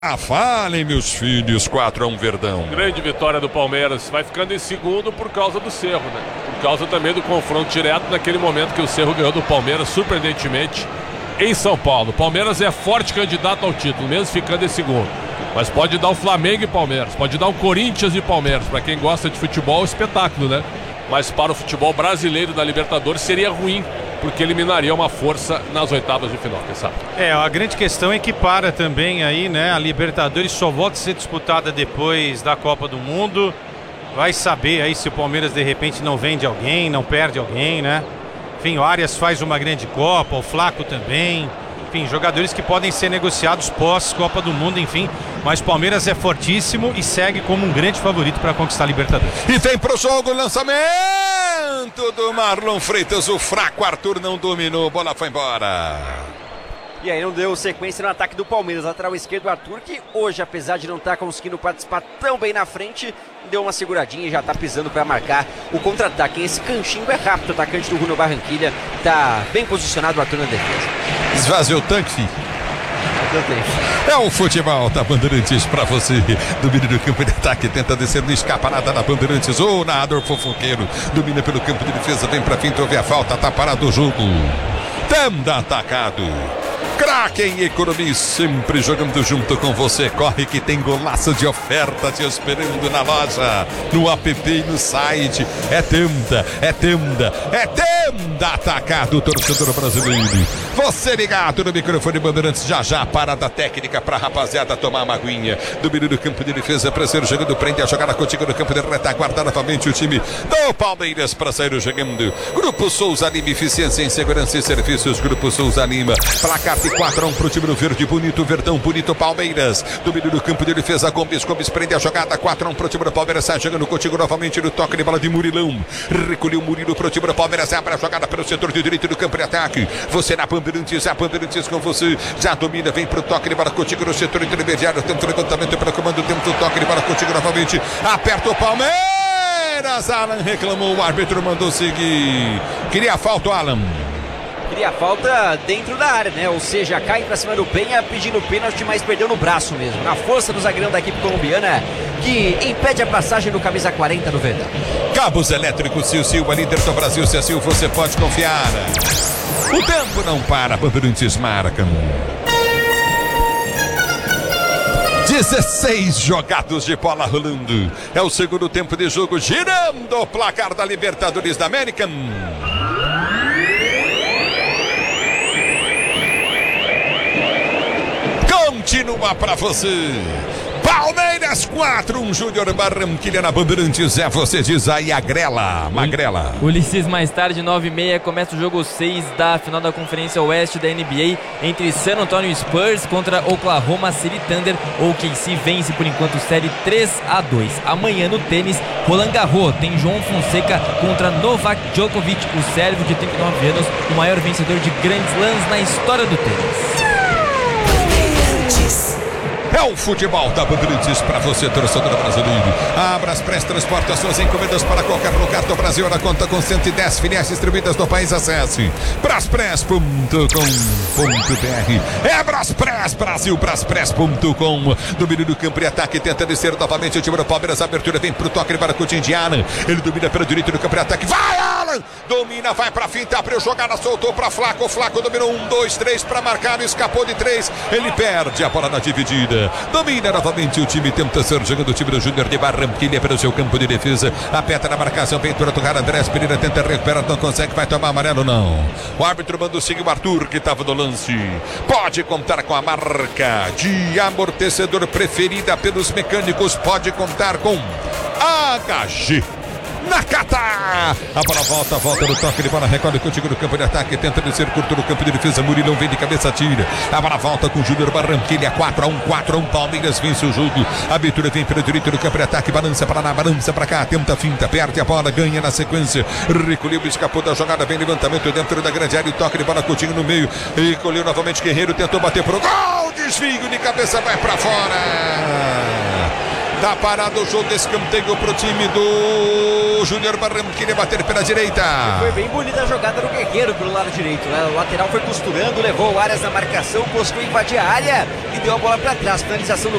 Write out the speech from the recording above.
Falem, meus filhos, 4-1 Verdão. Grande vitória do Palmeiras. Vai ficando em segundo por causa do Cerro, né? Por causa também do confronto direto naquele momento que o Cerro ganhou do Palmeiras, surpreendentemente, em São Paulo. O Palmeiras é forte candidato ao título, mesmo ficando em segundo. Mas pode dar o Flamengo e Palmeiras, pode dar o Corinthians e Palmeiras. Para quem gosta de futebol, é um espetáculo, né? Mas para o futebol brasileiro da Libertadores seria ruim, porque eliminaria uma força nas oitavas de final, quem sabe? A grande questão é que para também aí, né? A Libertadores só volta a ser disputada depois da Copa do Mundo. Vai saber aí se o Palmeiras de repente não vende alguém, não perde alguém, né? Enfim, o Arias faz uma grande Copa, o Flaco também. Enfim, jogadores que podem ser negociados pós-Copa do Mundo, enfim. Mas o Palmeiras é fortíssimo e segue como um grande favorito para conquistar a Libertadores. E vem pro jogo o lançamento do Marlon Freitas. O fraco Arthur não dominou, bola foi embora. E aí não deu sequência no ataque do Palmeiras. Lateral esquerdo, Arthur, que hoje, apesar de não estar conseguindo participar tão bem na frente, deu uma seguradinha e já está pisando para marcar o contra-ataque. Esse canchinho é rápido, o atacante do Júnior Barranquilla está bem posicionado, o Arthur na defesa. Esvaziou o tanque, filho. É o futebol da Bandeirantes pra você. Domina do campo de ataque, tenta descer, não escapa nada da Bandeirantes. O narrador fofoqueiro domina pelo campo de defesa, vem pra frente, houve a falta, tá parado o jogo. Tanda atacado. Kraken Economia, sempre jogando junto com você. Corre que tem golaço de oferta te esperando na loja, no app e no site. É Tenda, é Tenda, é Tenda atacado, torcedor brasileiro. Você ligado no microfone Bandeirantes, já parada técnica pra rapaziada tomar uma aguinha. Domínio do campo de defesa, pra ser jogando, prende a jogada contigo no campo de retaguarda novamente o time do Palmeiras pra sair jogando. Grupo Souza Lima, eficiência em segurança e serviços. Grupo Souza Lima, placar de 4-1 pro time do verde, bonito, Verdão, bonito Palmeiras. Domínio do campo de defesa, Gomes prende a jogada, 4-1 pro time do Palmeiras, sai jogando contigo novamente no toque de bola de Murilão. Recolheu o Murilo pro time do Palmeiras, abre a jogada pelo setor de direito do campo de ataque. Você na Bandeirantes, a Bandeirantes com você, já domina, vem pro toque de bola contigo no setor intermediário, tenta o levantamento pelo comando, tenta o toque de bola contigo novamente, aperta o Palmeiras, Alan reclamou, o árbitro mandou seguir. Queria falta, Alan. Queria falta dentro da área, né? Ou seja, cai pra cima do Penha pedindo pênalti, mas perdeu no braço mesmo. Na força do zagueirão da equipe colombiana, que impede a passagem do camisa 40 do Verdão. Cabos elétricos Silva, líder do Brasil. Se assim você pode confiar. O tempo não para, Bandeirantes marcam. 16 jogados de bola rolando. É o segundo tempo de jogo, girando o placar da Libertadores da América. Continua pra você. Palmeiras 4-1, Júnior Barranquilla na Bandeirantes. É, você diz aí, Magrela. Ulisses, mais tarde, 9h30, começa o jogo 6 da final da Conferência Oeste da NBA entre San Antonio Spurs contra Oklahoma City Thunder. O OKC vence por enquanto série 3-2. Amanhã no tênis, Roland Garros tem João Fonseca contra Novak Djokovic, o sérvio de 39 anos, o maior vencedor de Grand Slams na história do tênis. É o futebol da Bandeirantes para você, torcedor brasileiro. Abra as pré-transporta suas encomendas para qualquer lugar do Brasil. Ela conta com 110 filiais distribuídas no país. Acesse braspress.com.br. É Braspress Brasil, braspress.com. Domínio do campo e ataque, tenta descer novamente o time do Palmeiras. Abertura vem pro toque para o Indiana. Ele domina pelo direito do campo e ataque. Vai, Alan! Domina, vai pra finta, abriu jogada, soltou pra Flaco. Flaco dominou 1, 2, 3 para marcar, escapou de 3. Ele perde a bola na dividida. Domina novamente o time, tenta ser jogando o time do Júnior de Barranquilla pelo seu campo de defesa. Aperta na marcação, vem para tocar. Andrés Pereira tenta recuperar, não consegue, vai tomar amarelo, não. O árbitro mandou seguir o Arthur, que estava no lance. Pode contar com a marca de amortecedor preferida pelos mecânicos. Pode contar com HG Nakata. A bola volta no toque de bola, recolhe contigo no campo de ataque, tenta descer curto no campo de defesa, Murilão vem de cabeça, tira. A bola volta com o Júnior Barranquilla, 4-1, Palmeiras vence o jogo. A abertura vem pelo direito do campo de ataque, balança para lá, balança para cá, tenta a finta, perde a bola, ganha na sequência, recolheu, escapou da jogada, vem levantamento dentro da grande área, toque de bola contigo no meio, recolheu novamente Guerreiro, tentou bater pro gol, desvio de cabeça, vai para fora. Tá parado o jogo, escanteio pro time do Júnior Barranco, queria bater pela direita. Foi bem bonita a jogada do Guerreiro pelo lado direito, né? O lateral foi costurando, levou o Arias na marcação, conseguiu invadir a área e deu a bola para trás. Finalização do